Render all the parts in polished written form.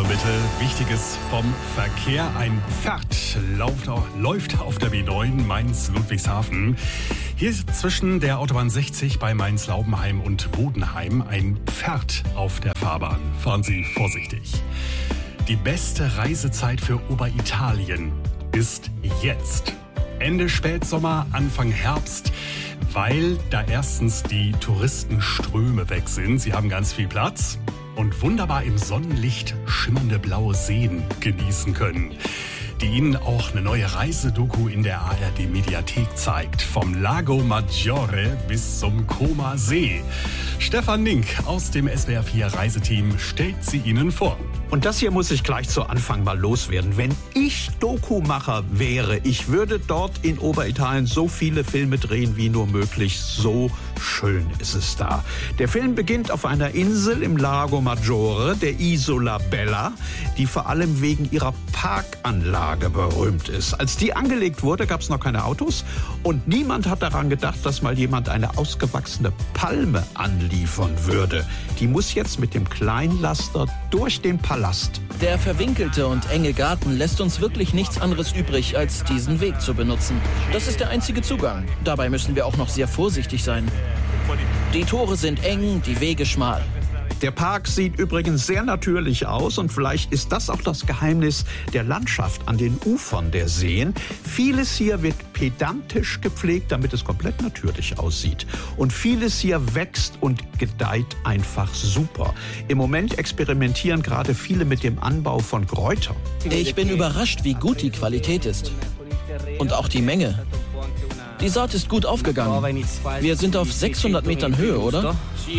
bitte Wichtiges vom Verkehr. Ein Pferd läuft auf der B9 Mainz-Ludwigshafen. Hier zwischen der Autobahn 60 bei Mainz-Laubenheim und Bodenheim ein Pferd auf der Fahrbahn. Fahren Sie vorsichtig. Die beste Reisezeit für Oberitalien ist jetzt. Ende Spätsommer, Anfang Herbst, weil da erstens die Touristenströme weg sind. Sie haben ganz viel Platz und wunderbar im Sonnenlicht schimmernde blaue Seen genießen können, die Ihnen auch eine neue Reisedoku in der ARD-Mediathek zeigt. Vom Lago Maggiore bis zum Comer See. Stefan Nink aus dem SWR4-Reiseteam stellt sie Ihnen vor. Und das hier muss ich gleich zu Anfang mal loswerden. Wenn ich Dokumacher wäre, ich würde dort in Oberitalien so viele Filme drehen, wie nur möglich. So schön ist es da. Der Film beginnt auf einer Insel im Lago Maggiore, der Isola Bella, die vor allem wegen ihrer Parkanlage berühmt ist. Als die angelegt wurde, gab es noch keine Autos und niemand hat daran gedacht, dass mal jemand eine ausgewachsene Palme anliefern würde. Die muss jetzt mit dem Kleinlaster durch den Palast. Der verwinkelte und enge Garten lässt uns wirklich nichts anderes übrig, als diesen Weg zu benutzen. Das ist der einzige Zugang. Dabei müssen wir auch noch sehr vorsichtig sein. Die Tore sind eng, die Wege schmal. Der Park sieht übrigens sehr natürlich aus und vielleicht ist das auch das Geheimnis der Landschaft an den Ufern der Seen. Vieles hier wird pedantisch gepflegt, damit es komplett natürlich aussieht. Und vieles hier wächst und gedeiht einfach super. Im Moment experimentieren gerade viele mit dem Anbau von Kräutern. Ich bin überrascht, wie gut die Qualität ist. Und auch die Menge. Die Saat ist gut aufgegangen. Wir sind auf 600 Metern Höhe, oder?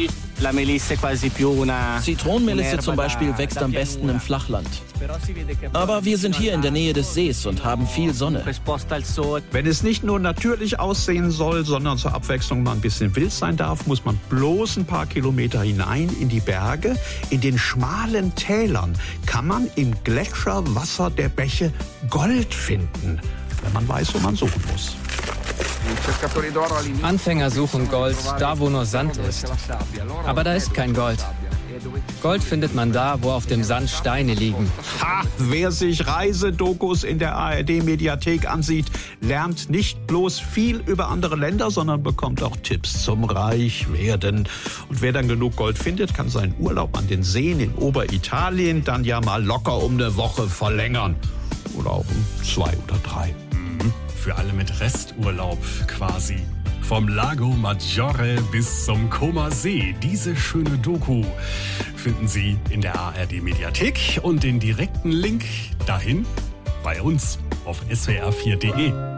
Zitronenmelisse zum Beispiel wächst am besten im Flachland. Aber wir sind hier in der Nähe des Sees und haben viel Sonne. Wenn es nicht nur natürlich aussehen soll, sondern zur Abwechslung mal ein bisschen wild sein darf, muss man bloß ein paar Kilometer hinein in die Berge. In den schmalen Tälern kann man im Gletscherwasser der Bäche Gold finden, wenn man weiß, wo man suchen muss. Anfänger suchen Gold da, wo nur Sand ist. Aber da ist kein Gold. Gold findet man da, wo auf dem Sand Steine liegen. Ha! Wer sich Reisedokus in der ARD-Mediathek ansieht, lernt nicht bloß viel über andere Länder, sondern bekommt auch Tipps zum Reichwerden. Und wer dann genug Gold findet, kann seinen Urlaub an den Seen in Oberitalien dann ja mal locker um eine Woche verlängern. Oder auch um 2 oder 3. Für alle mit Resturlaub quasi. Vom Lago Maggiore bis zum Comer See. Diese schöne Doku finden Sie in der ARD-Mediathek und den direkten Link dahin bei uns auf swr4.de.